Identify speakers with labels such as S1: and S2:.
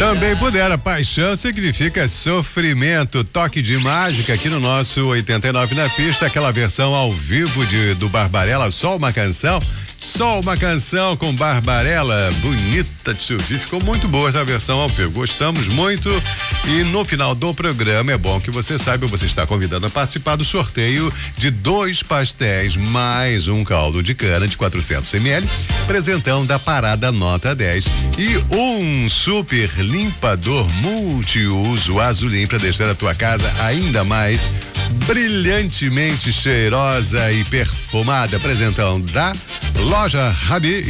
S1: Também pudera, paixão significa sofrimento. Toque de mágica aqui no nosso 89 na pista, aquela versão ao vivo do Barbarella, só uma canção com Barbarella, bonita de se ouvir, ficou muito boa essa versão ao vivo, gostamos muito. E no final do programa, é bom que você saiba, você está convidado a participar do sorteio de 2 pastéis mais um caldo de cana de 400 ml, presentão da Parada Nota 10 e um super limpador multiuso Azulim para deixar a tua casa ainda mais brilhantemente cheirosa e perfumada. Presentão da Loja Rabi